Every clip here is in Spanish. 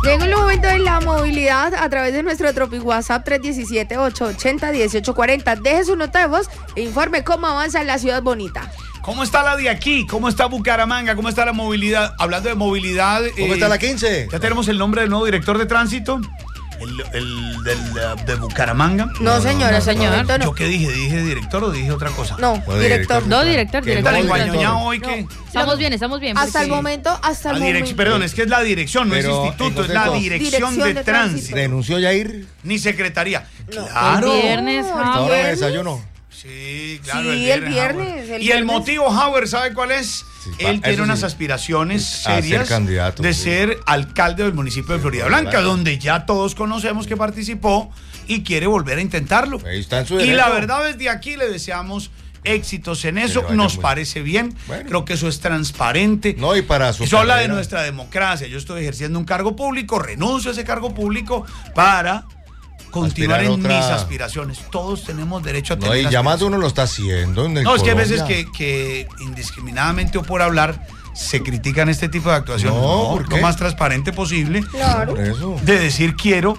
Llegó el momento de la movilidad a través de nuestro Tropic WhatsApp 317-880-1840. Deje su nota de voz e informe cómo avanza en la ciudad bonita. ¿Cómo está la de aquí? ¿Cómo está Bucaramanga? ¿Cómo está la movilidad? Hablando de movilidad... ¿Cómo está la 15? ¿Ya tenemos el nombre del nuevo director de tránsito? ¿De Bucaramanga? No, señor. ¿Yo qué dije? ¿Dije director o dije otra cosa? No, director. No, director. ¿Están enguañoñados hoy qué? Estamos bien. Hasta el momento. Perdón, es que es la dirección, no es Pero, instituto, es la dirección de tránsito. ¿Renunció Yair? Ni secretaría. No. Claro. El viernes, Ahora me desayuno. Sí, claro. Sí, el viernes. Y el motivo, Hauer, ¿sabe cuál es? Sí, Él tiene eso unas sí. aspiraciones A ser serias candidato, de sí. ser alcalde del municipio de Florida Blanca, donde ya todos conocemos que participó y quiere volver a intentarlo. Ahí está en su Y derecho. la verdad, desde aquí le deseamos éxitos en eso, vaya nos muy parece bien, bueno. creo que eso es transparente. No, y para su Eso habla de carrera. nuestra democracia. Yo estoy ejerciendo un cargo público, renuncio a ese cargo público para continuar Aspirar en otra- mis aspiraciones. Todos tenemos derecho a tener No, y ya más de aspiraciones. uno lo está haciendo. En No, es que hay Colombia. veces que indiscriminadamente o por hablar se critican este tipo de actuaciones. No, ¿por qué? Lo más transparente posible Claro. Por eso. de decir quiero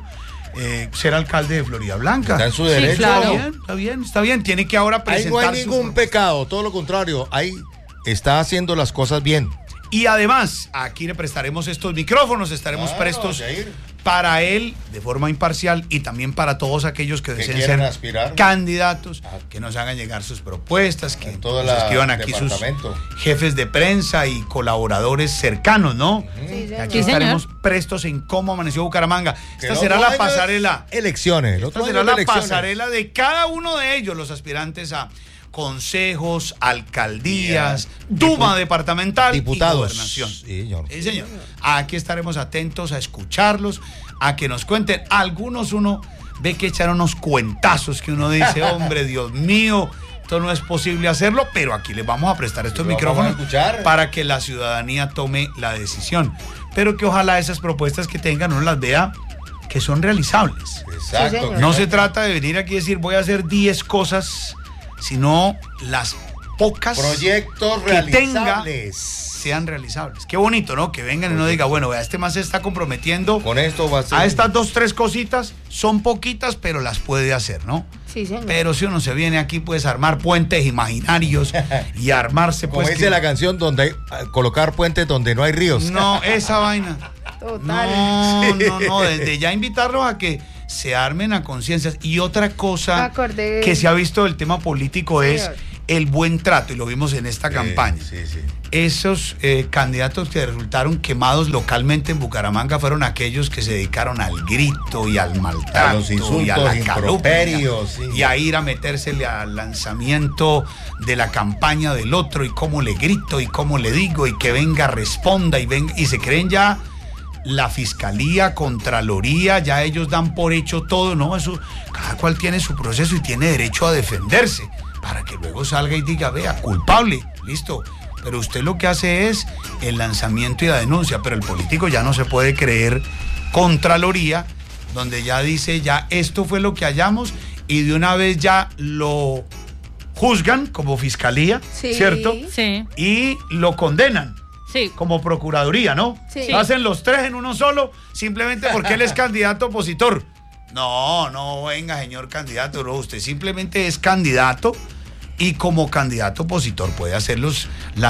ser alcalde de Florida Blanca. Está en su derecho. claro. Está bien. Tiene que ahora Ahí presentar no hay sus ningún propuestas. pecado, todo lo contrario. Ahí está haciendo las cosas bien. Y además, aquí le prestaremos estos micrófonos, estaremos Claro, prestos Jair. para él de forma imparcial y también para todos aquellos que deseen quieran ser aspirar. candidatos, Ah. que nos hagan llegar sus propuestas, que En todo nos el escriban aquí sus departamento. jefes de prensa y colaboradores cercanos, ¿no? Sí, Que aquí Sí, señor. estaremos prestos en cómo amaneció Bucaramanga. Que Esta el será otro la año es pasarela. Elecciones. El otro Esta año será es la elecciones. pasarela de cada uno de ellos, los aspirantes a consejos, alcaldías, Duma departamental Diputados. y gobernación. Sí, señor. Sí, señor. Aquí estaremos atentos a escucharlos, a que nos cuenten. Algunos uno ve que echan unos cuentazos que uno dice, hombre, Dios mío, esto no es posible hacerlo, pero aquí les vamos a prestar estos Sí, lo micrófonos vamos a escuchar. para que la ciudadanía tome la decisión. Pero que ojalá esas propuestas que tengan uno las vea que son realizables. Exacto. señor. No se trata de venir aquí y decir voy a hacer 10 cosas, sino las pocas Proyectos que tenga realizables. sean realizables. Qué bonito, ¿no? Que vengan y no diga, bueno, vea, este más se está comprometiendo Con esto va a ser. a estas 2, 3 cositas, son poquitas, pero las puede hacer, ¿no? Sí, señor. Pero si uno se viene aquí, pues a armar puentes imaginarios y armarse, Como pues. dice la canción, donde hay, colocar puentes donde no hay ríos. No, esa vaina. Total. No, desde ya invitarlos a que se armen a conciencias. Y otra cosa Acordé. que se ha visto del tema político es Señor. el buen trato, y lo vimos en esta campaña. Sí, sí. Esos candidatos que resultaron quemados localmente en Bucaramanga fueron aquellos que se dedicaron al grito y al maltrato A los insultos, y a la calumnia improperios, sí. y a ir a metérsele al lanzamiento de la campaña del otro y cómo le grito y cómo le digo y que venga, responda y venga, y se creen ya la fiscalía, contraloría, ya ellos dan por hecho todo, ¿no? Eso, cada cual tiene su proceso y tiene derecho a defenderse, para que luego salga y diga, vea, culpable, listo. Pero usted lo que hace es el lanzamiento y la denuncia, pero el político ya no se puede creer contraloría, donde ya dice, ya esto fue lo que hallamos y de una vez ya lo juzgan como fiscalía, Sí. ¿cierto? Sí, Y lo condenan sí. como procuraduría, ¿no? Sí. Lo hacen los 3 en uno solo, simplemente porque él es candidato opositor. No, venga, señor candidato, no, usted simplemente es candidato y como candidato opositor puede hacer los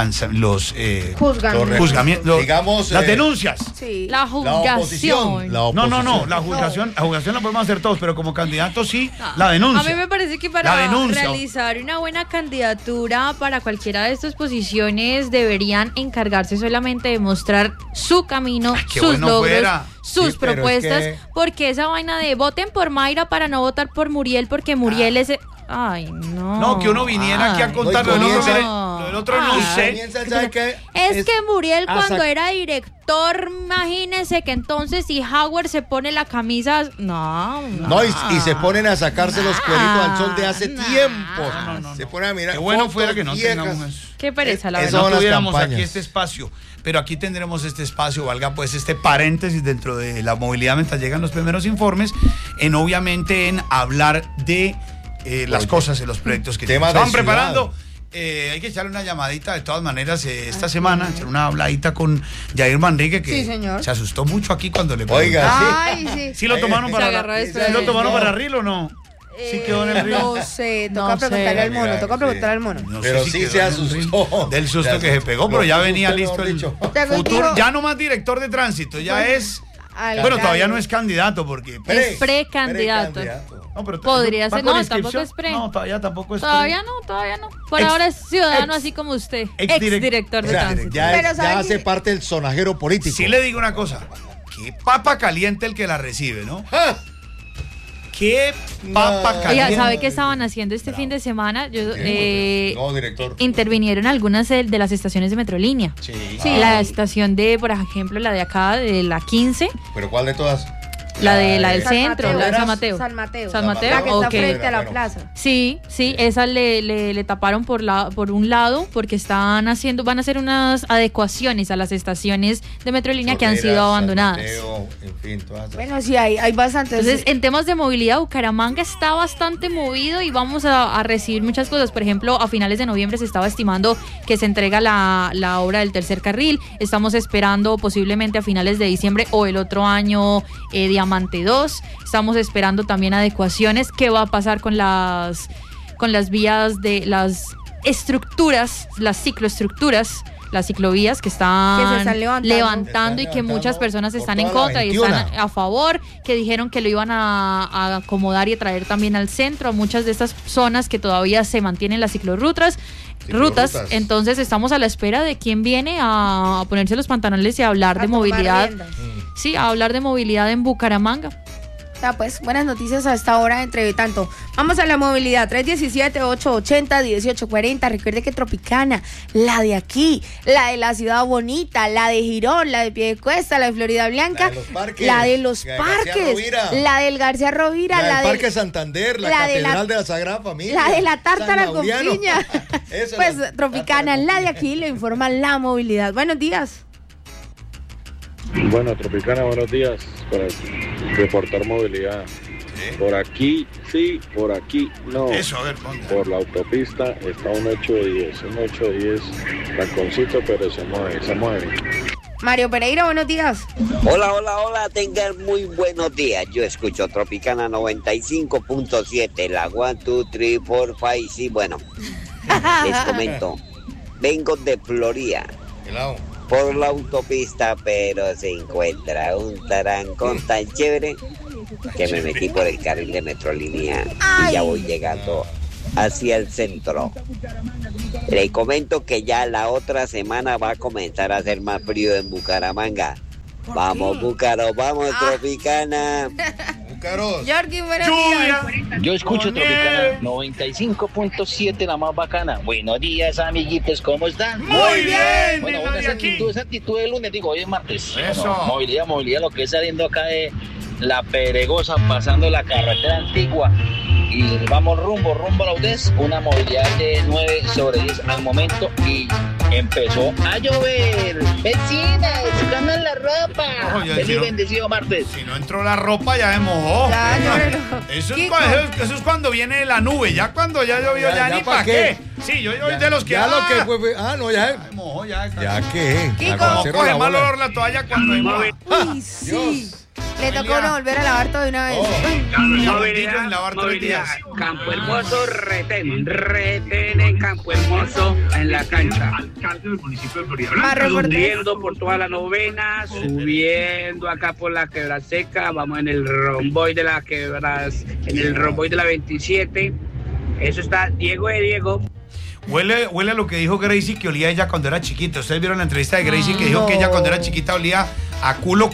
Juzgan. Correcto. Digamos, las denuncias. Sí. La La oposición. juzgación. La No, oposición. la juzgación la podemos hacer todos, pero como candidato sí, la denuncia. A mí me parece que La para denuncia. realizar una buena candidatura para cualquiera de estas posiciones deberían encargarse solamente de mostrar su camino, qué sus bueno logros, fuera. sus Sí, pero es propuestas, que- porque esa vaina de voten por Mayra para no votar por Muriel porque Muriel es... Ay, no. No, que uno viniera aquí a Ay, contar no, lo del otro, comienza- mire, lo del otro no Ay. sé. Comienza, ¿sabe qué? Es que Muriel a cuando sac- era director, imagínese que entonces si Howard se pone la camisa... No, No, y se ponen a sacarse los cueritos al sol de hace No. tiempo. No. Se ponen a mirar. Qué bueno fotos fuera que no viejas. tengamos eso. Qué pereza, la Eso verdad. son No las tuviéramos campañas. aquí este espacio, pero aquí tendremos este espacio, valga pues este paréntesis dentro de la movilidad mientras llegan los primeros informes, obviamente en hablar de las cosas, en los proyectos que se Temas de van ciudad. preparando hay que echarle una llamadita de todas maneras esta semana, echar una habladita con Jair Manrique, que Sí, señor. se asustó mucho aquí cuando le Oiga, Ay, sí. ¿Sí lo tomaron Se agarró después. ¿Sí lo tomaron para Ril o no? Sí quedó en el río. No sé, toca No sé. preguntarle al mono, Mira, toca sí. preguntarle al mono. No Pero sé si sí quedó se en el río, asustó. del susto Se que se pegó, pero ya venía usted, listo mejor el dicho. Te futuro, contigo. ya no más director de tránsito, ya es... Bueno, todavía no es candidato porque... Es precandidato. No, pero Podría ¿va ser, con no, inscripción? tampoco es pre. No, todavía tampoco es Todavía no. Por ahora es ciudadano así como usted. Exdirector O de sea, tránsito. ya, Pero ya ¿saben hace qué? parte del sonajero político. Sí le digo una cosa, qué papa caliente el que la recibe, ¿no? ¡Ah! Qué papa No. caliente. Oiga, ¿sabe qué estaban haciendo este fin de semana? No, director. Intervinieron algunas de las estaciones de Metrolínea. Sí. La estación de, por ejemplo, la de acá, de la 15, ¿Pero cuál de todas? la del San centro, Mateo. la de San Mateo. San Mateo. San Mateo, La que está ok. frente a la Bueno. plaza. Sí, esa le taparon por un lado porque van a hacer unas adecuaciones a las estaciones de Metrolínea que han sido Chorreras, abandonadas. San Mateo, en fin, todas esas. Bueno, sí, hay bastantes. Entonces, en temas de movilidad, Bucaramanga está bastante movido y vamos a recibir muchas cosas. Por ejemplo, a finales de noviembre se estaba estimando que se entrega la obra del tercer carril. Estamos esperando posiblemente a finales de diciembre o el otro año Diamante 2. Estamos esperando también adecuaciones. ¿Qué va a pasar con las vías de las estructuras, las cicloestructuras? Las ciclovías que Que se están están levantando. levantando y que Están muchas levantando personas por están en toda la contra y 21. están a favor, que dijeron que lo iban a acomodar y a traer también al centro, a muchas de estas zonas que todavía se mantienen las ciclorrutas. Entonces estamos a la espera de quién viene a ponerse los pantalones y a hablar de A tomar movilidad. riendas. Sí, a hablar de movilidad en Bucaramanga. Pues buenas noticias a esta hora, entre tanto. Vamos a la movilidad, 317-880-1840. Recuerde que Tropicana, la de aquí, la de la Ciudad Bonita, la de Girón, la de Piedecuesta, la de Florida Blanca, La de la de los los parques, la de García parques, Rovira, la del García Rovira, la del del Parque Santander, la la de la- Catedral de la Sagrada Familia. la de la tártara San con Laureano. piña. Esa, Pues la Tropicana, tártara con la de piña. aquí, le informa la movilidad. Buenos días. Bueno, Tropicana, buenos días. Para reportar movilidad. Por aquí sí, por aquí no. Eso, a ver, ponga. Por la autopista está un 8 de 10. Un 8 de 10, taconcito, pero se mueve. Mario Pereira, buenos días. Hola, tengan muy buenos días. Yo escucho Tropicana 95.7, la 1, 2, 3, 4, 5, sí, bueno. Les comento, vengo de Florida Helado. por la autopista, pero se encuentra un tarancón tan chévere que me metí por el carril de Metrolínea y ya voy llegando hacia el centro. Le comento que ya la otra semana va a comenzar a hacer más frío en Bucaramanga. Vamos, Búcaro, vamos, Tropicana. Búcaros. Yorgi, buenos días. Yo escucho Con Tropicana 95.7, la más bacana. Buenos días, amiguitos, ¿cómo están? Muy bien, Bueno, mi esa aquí. actitud de lunes, digo, hoy es martes. Eso. Bueno, movilidad, lo que es saliendo acá de La Peregosa, pasando la carretera antigua. Y vamos rumbo a la UDES, una movilidad de 9 sobre 10 al momento y empezó a llover. Vecinas, ganan la ropa. Oye, Feliz si no- bendecido martes. Si no entró la ropa, ya se mojó. Ya, lloró. Eso es, Kiko. eso es cuando viene la nube. Ya cuando ya llovió, ya ni ¿pa' para qué? Sí, yo soy de los que. Ya lo que fue. Ah, no, ya. Se mojó, ya. Ya que. Kiko. Como Aguacero coge la mal bola. olor la toalla cuando hay moja. Uy, sí. Le tocó Elia. no volver a lavar todo de una vez. Oh. Uy. Movilidad, sin lavar 3 días. Campo Hermoso, retén en Campo Hermoso, en la cancha. Alcalde del municipio de Florida Más reportes. Subiendo por toda la novena, subiendo acá por la Quebra Seca, vamos en el romboy de la Quebras, en el romboy de la 27. Eso está Diego de Diego. Huele a lo que dijo Gracie, que olía ella cuando era chiquita. Ustedes vieron la entrevista de Gracie que dijo que ella cuando era chiquita olía a culo.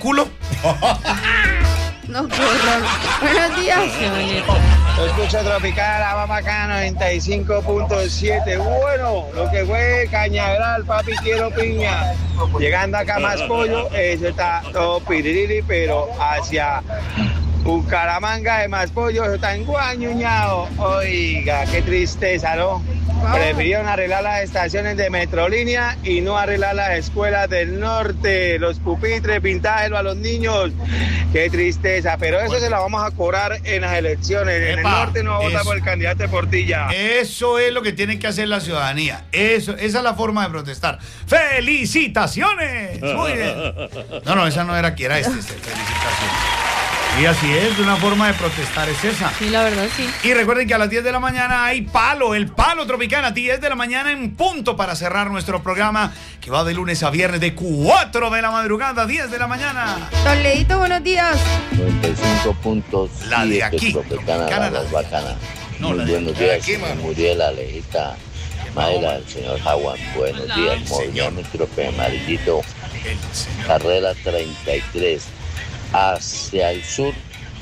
No, qué horror. Buenos días. Escucha Tropicana, la más bacana, 95.7. Bueno, lo que fue Cañaveral, papi, quiero piña. Llegando acá más pollo, eso está todo piririri, pero hacia Bucaramanga de más pollo, eso está enguañuñado. Oiga, qué tristeza, ¿no? Prefirieron arreglar las estaciones de Metrolínea y no arreglar las escuelas del norte, los pupitres, pintárselo a los niños. Qué tristeza, pero eso se la vamos a cobrar en las elecciones. En el norte no va a votar por el candidato de Portilla. Eso es lo que tiene que hacer la ciudadanía. Esa es la forma de protestar. ¡Felicitaciones! Muy bien. No, esa no era que era felicitaciones. Y así es, una forma de protestar es esa. Sí, la verdad, sí. Y recuerden que a las 10 de la mañana hay palo, el palo Tropicana, 10 de la mañana en punto para cerrar nuestro programa que va de lunes a viernes de 4 de la madrugada, 10 de la mañana. Don Leito, buenos días. 95.7 La de aquí, Tropicana, la bacana. No, muy la de buenos días, aquí, señor Muriel, Alejita, Mayra, el señor Jaguán. Buenos días, movimiento amarillito, carrera 33. Hacia el sur,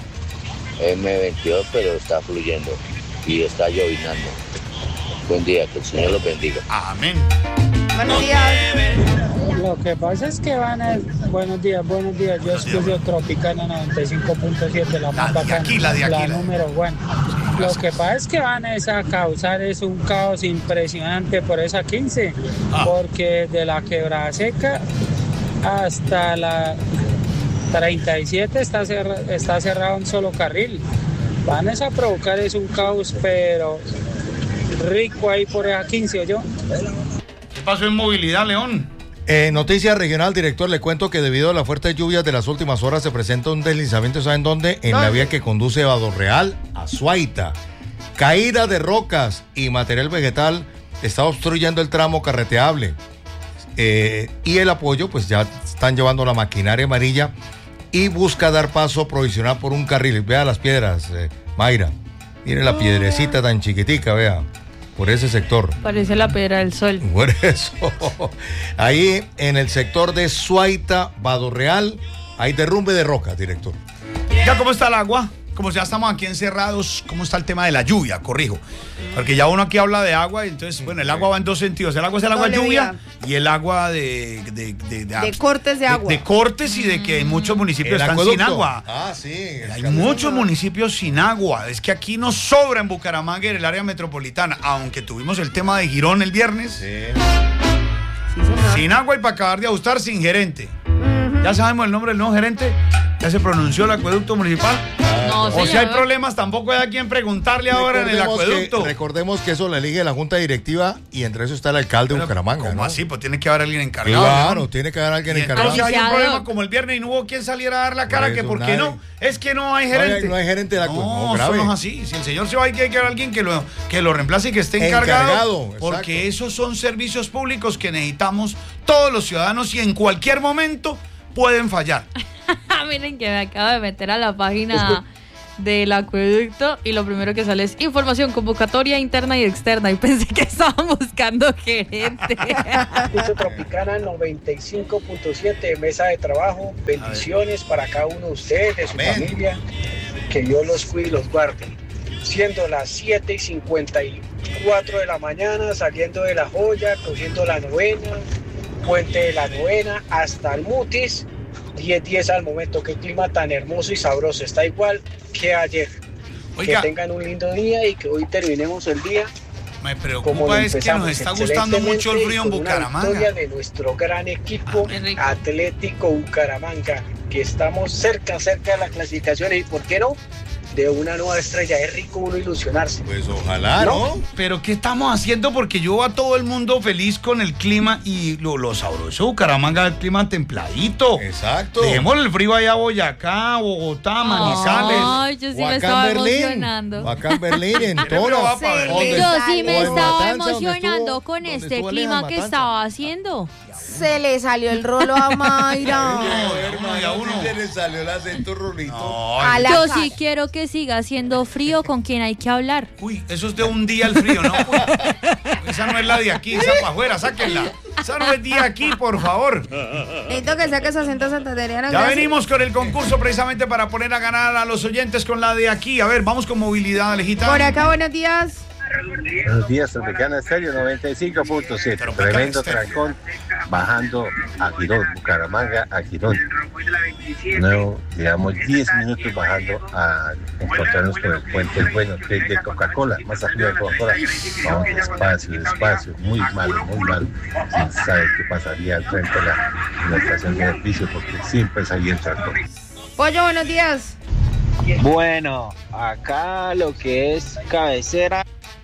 M22, pero está fluyendo y está llovinando. Buen día, que el Señor los bendiga. Amén. Buenos días. Lo que pasa es que van a... Buenos días. Yo escucho Tropicana 95.7, la más bacana, la número bueno. Lo que pasa es que van a causar un caos impresionante por esa 15, porque de la Quebrada Seca hasta la 37 está cerrado un solo carril. Van a provocar un caos, pero rico ahí por esa 15, ¿o yo? ¿Qué pasó en movilidad, León? Noticia regional, director, le cuento que debido a las fuertes lluvias de las últimas horas se presenta un deslizamiento, ¿saben dónde? En la vía que conduce de Badorreal a Suaita. Caída de rocas y material vegetal está obstruyendo el tramo carreteable. Y el apoyo, pues ya están llevando la maquinaria amarilla y busca dar paso provisional por un carril. Vea las piedras, Mayra. Mire la piedrecita tan chiquitica, vea, por ese sector. Parece la Piedra del Sol. Por eso. Ahí en el sector de Suaita, Badorreal, hay derrumbe de rocas, director. ¿Ya cómo está el agua? Como ya estamos aquí encerrados, ¿cómo está el tema de la lluvia? Corrijo. Porque ya uno aquí habla de agua, y entonces, bueno, el agua va en dos sentidos. El agua es el agua de lluvia y el agua de cortes de agua. De cortes y de que muchos municipios están sin agua. Ah, sí. Hay muchos municipios sin agua. Es que aquí nos sobra en Bucaramanga, en el área metropolitana. Aunque tuvimos el tema de Girón el viernes. Sí. Sin agua y para acabar de ajustar, sin gerente. Ya sabemos el nombre del nuevo gerente. Ya se pronunció el acueducto municipal. No, o si hay problemas, tampoco hay a quien preguntarle ahora en el acueducto. Recordemos que eso lo elige la junta directiva y entre eso está el alcalde de Bucaramanga. ¿Cómo así? Pues tiene que haber alguien encargado. Claro, ¿no? tiene que haber alguien encargado. Entonces hay un problema como el viernes y no hubo quien saliera a dar la cara, que por qué no. Es que no hay gerente. No hay gerente de la No, eso no es así. Si el señor se va, hay que haber alguien que lo reemplace y que esté encargado. Porque esos son servicios públicos que necesitamos todos los ciudadanos y en cualquier momento pueden fallar. Miren que me acabo de meter a la página del acueducto y lo primero que sale es información, convocatoria interna y externa, y pensé que estaban buscando gerente. Escucho Tropicana 95.7, mesa de trabajo. Bendiciones para cada uno de ustedes, de su familia. Que Dios los cuide y los guarde. Siendo las 7:54 de la mañana, saliendo de La Joya, cogiendo la novena, puente de la novena hasta el Mutis. 10:10 al momento. Qué clima tan hermoso y sabroso. Está igual que ayer. Oiga, que tengan un lindo día y que hoy terminemos el día. Me preocupa es que nos está gustando mucho el frío en Bucaramanga. Una victoria de nuestro gran equipo Atlético Bucaramanga, que estamos cerca de las clasificaciones y por qué no, de una nueva estrella. Es rico uno ilusionarse. Pues ojalá, ¿no? Pero ¿qué estamos haciendo? Porque yo veo a todo el mundo feliz con el clima y lo sabroso Bucaramanga, el clima templadito. Exacto. Dejémosle el frío allá a Boyacá, Bogotá, Manizales. Ay, yo sí me estaba emocionando. O acá en Berlín, en Tona. Yo sí me estaba emocionando con este clima que estaba haciendo. Se le salió el rolo a Mayra. Se le salió el acento rolito. Yo sí quiero que siga haciendo frío, con quien hay que hablar. Uy, eso es de un día el frío, ¿no? Esa no es la de aquí, esa para afuera, sáquenla. Esa no es de aquí, por favor. Necesito que saque su acento santandereano. Ya venimos con el concurso precisamente para poner a ganar a los oyentes con la de aquí. A ver, vamos con movilidad, Alejita. Por acá, buenos días. Buenos días, Tropicana Estéreo 95.7. Tremendo trancón bajando a Girón, Bucaramanga a Girón. Luego llevamos 10 minutos bajando a encontrarnos con el puente El Bueno, que es de Coca-Cola, más arriba de Coca-Cola. Vamos despacio, muy mal. Quién sabe qué pasaría al frente de la estación de servicio, porque siempre es ahí el trancón. Pollo, buenos días. Bueno, acá lo que es Cabecera.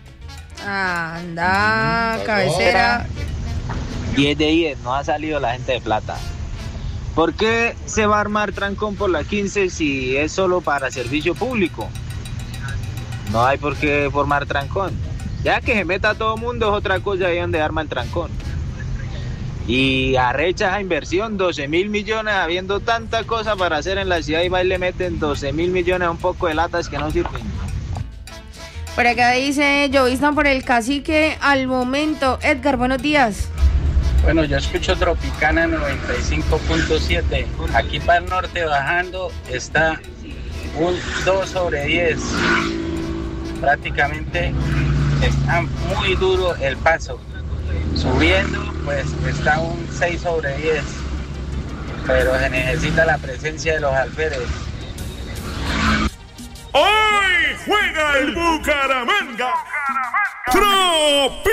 Anda, Cabecera. 10 de 10, no ha salido la gente de Plata. ¿Por qué se va a armar trancón por la 15 si es solo para servicio público? No hay por qué formar trancón. Ya que se meta todo el mundo es otra cosa ahí donde arma el trancón. Y arrecha esa inversión, 12.000 millones, habiendo tanta cosa para hacer en la ciudad, y va y le meten 12.000 millones a un poco de latas que no sirven. Por acá dice Llovizna por el Cacique al momento. Edgar, buenos días. Bueno, yo escucho Tropicana 95.7. Aquí para el norte bajando está un 2 sobre 10. Prácticamente está muy duro el paso. Subiendo, pues está un 6 sobre 10. Pero se necesita la presencia de los alférez. Hoy juega el Bucaramanga.